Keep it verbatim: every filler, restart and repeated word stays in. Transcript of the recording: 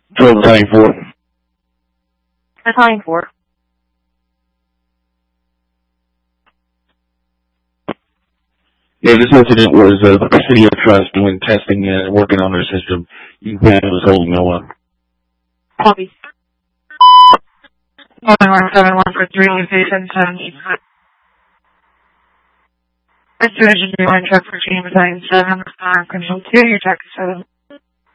twelve Battalion four. Battalion four. Yeah, this incident was uh, the City of Trust doing testing and working on their system. You can was holding no one. Copy. one one seven one for three location seventy. Mister Engineer, one truck for Team Battalion seven, uh, control two, your track is seven.